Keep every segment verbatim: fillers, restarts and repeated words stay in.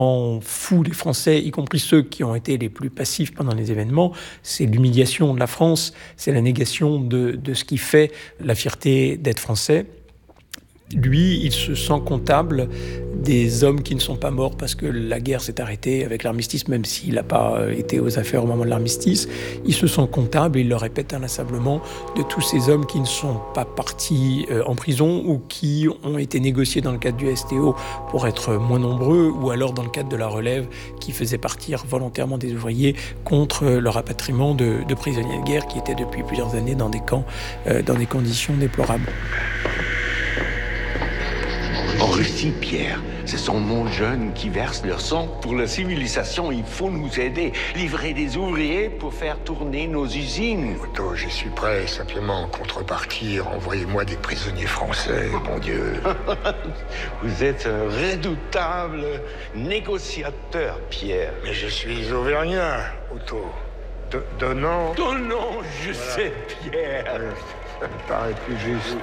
rend fou les Français, y compris ceux qui ont été les plus passifs pendant les événements, c'est l'humiliation de la France, c'est la négation de, de ce qui fait la fierté d'être français. Lui, il se sent comptable des hommes qui ne sont pas morts parce que la guerre s'est arrêtée avec l'armistice, même s'il n'a pas été aux affaires au moment de l'armistice. Il se sent comptable et il le répète inlassablement de tous ces hommes qui ne sont pas partis en prison ou qui ont été négociés dans le cadre du S T O pour être moins nombreux, ou alors dans le cadre de la relève qui faisait partir volontairement des ouvriers contre le rapatriement de, de prisonniers de guerre qui étaient depuis plusieurs années dans des camps, euh, dans des conditions déplorables. En Russie, Pierre, ce sont nos jeunes qui versent leur sang pour la civilisation. Il faut nous aider, livrer des ouvriers pour faire tourner nos usines. Otto, je suis prêt, simplement en contrepartie, envoyez-moi des prisonniers français, mon Dieu. Vous êtes un redoutable négociateur, Pierre. Mais je suis auvergnat, Otto. De- donnant... Donnant, je voilà. sais, Pierre. Ouais, ça me paraît plus juste.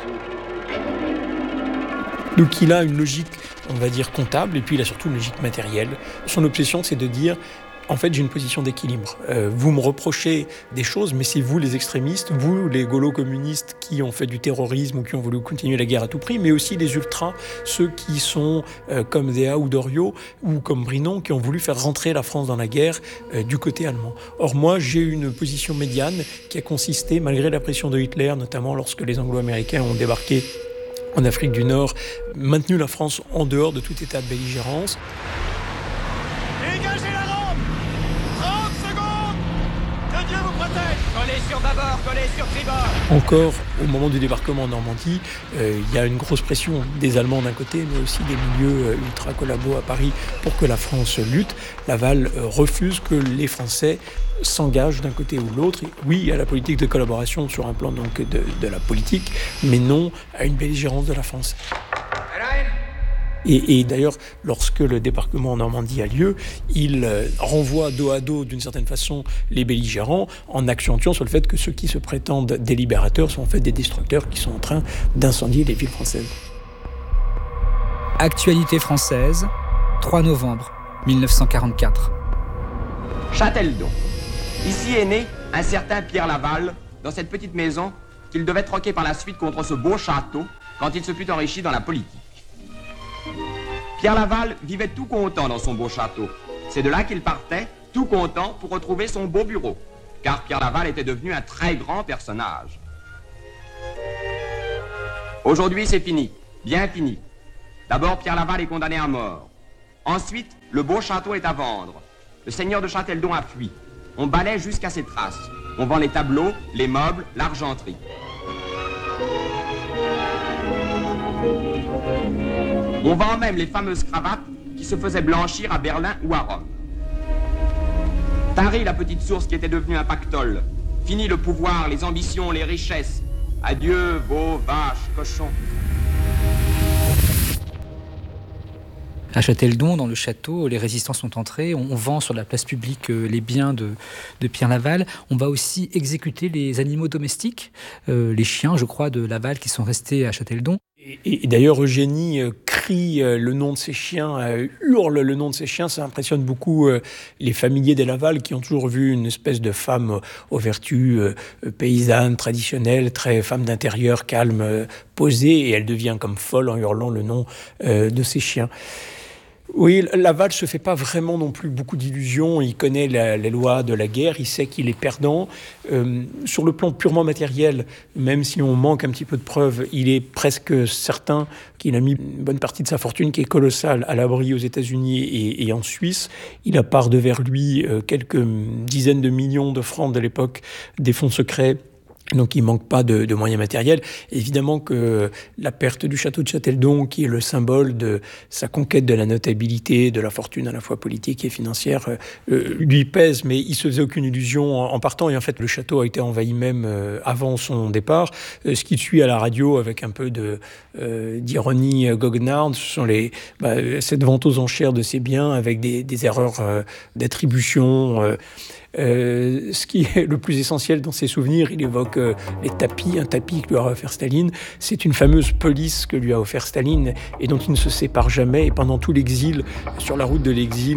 Donc il a une logique, on va dire, comptable, et puis il a surtout une logique matérielle. Son obsession, c'est de dire, en fait, j'ai une position d'équilibre. Euh, vous me reprochez des choses, mais c'est vous les extrémistes, vous les gaulo-communistes qui ont fait du terrorisme ou qui ont voulu continuer la guerre à tout prix, mais aussi les ultras, ceux qui sont euh, comme Zéa ou Doriot, ou comme Brinon, qui ont voulu faire rentrer la France dans la guerre euh, du côté allemand. Or moi, j'ai une position médiane qui a consisté, malgré la pression de Hitler, notamment lorsque les Anglo-Américains ont débarqué en Afrique du Nord, maintenu la France en dehors de tout état de belligérance. Dégagez la rampe! trente secondes! Que Dieu vous protège! Collez sur bâbord, collez sur tribord! Encore, au moment du débarquement en Normandie, euh, il y a une grosse pression des Allemands d'un côté, mais aussi des milieux euh, ultra-collabos à Paris pour que la France lutte. Laval euh, refuse que les Français s'engagent d'un côté ou de l'autre. Oui, à la politique de collaboration sur un plan donc de, de la politique, mais non à une belligérance de la France. Et, et d'ailleurs, lorsque le débarquement en Normandie a lieu, il euh, renvoie dos à dos, d'une certaine façon, les belligérants, en accentuant sur le fait que ceux qui se prétendent des libérateurs sont en fait des destructeurs qui sont en train d'incendier les villes françaises. Actualité française, trois novembre mille neuf cent quarante-quatre. Châteldon. Ici est né un certain Pierre Laval, dans cette petite maison qu'il devait troquer par la suite contre ce beau château quand il se fut enrichi dans la politique. Pierre Laval vivait tout content dans son beau château. C'est de là qu'il partait, tout content, pour retrouver son beau bureau, car Pierre Laval était devenu un très grand personnage. Aujourd'hui, c'est fini, bien fini. D'abord, Pierre Laval est condamné à mort. Ensuite, le beau château est à vendre. Le seigneur de Châteldon a fui. On balaie jusqu'à ses traces. On vend les tableaux, les meubles, l'argenterie. On vend même les fameuses cravates qui se faisaient blanchir à Berlin ou à Rome. Tarie la petite source qui était devenue un pactole. Fini le pouvoir, les ambitions, les richesses. Adieu, veaux, vaches, cochons. À Châteldon, dans le château, les résistants sont entrés. On vend sur la place publique les biens de, de Pierre Laval. On va aussi exécuter les animaux domestiques, euh, les chiens, je crois, de Laval qui sont restés à Châteldon. Et, et d'ailleurs, Eugénie euh, crie euh, le nom de ses chiens, euh, hurle le nom de ses chiens. Ça impressionne beaucoup euh, les familiers des Laval qui ont toujours vu une espèce de femme euh, aux vertus euh, paysannes, traditionnelles, très femme d'intérieur, calme, euh, posée. Et elle devient comme folle en hurlant le nom euh, de ses chiens. Oui, Laval ne se fait pas vraiment non plus beaucoup d'illusions. Il connaît la, les lois de la guerre, il sait qu'il est perdant. Euh, sur le plan purement matériel, même si on manque un petit peu de preuves, il est presque certain qu'il a mis une bonne partie de sa fortune, qui est colossale, à l'abri aux États-Unis et, et en Suisse. Il a par devers lui euh, quelques dizaines de millions de francs de l'époque, des fonds secrets. Donc il ne manque pas de, de moyens matériels. Évidemment que la perte du château de Châteldon, qui est le symbole de sa conquête de la notabilité, de la fortune à la fois politique et financière, euh, lui pèse, mais il ne se faisait aucune illusion en, en partant. Et en fait, le château a été envahi même euh, avant son départ. Euh, ce qui suit à la radio, avec un peu de, euh, d'ironie goguenarde, ce sont les, bah, cette vente aux enchères de ses biens avec des, des erreurs euh, d'attribution. Euh, Euh, ce qui est le plus essentiel dans ses souvenirs, il évoque euh, les tapis, un tapis que lui a offert Staline. C'est une fameuse police que lui a offert Staline et dont il ne se sépare jamais. Et pendant tout l'exil, sur la route de l'exil,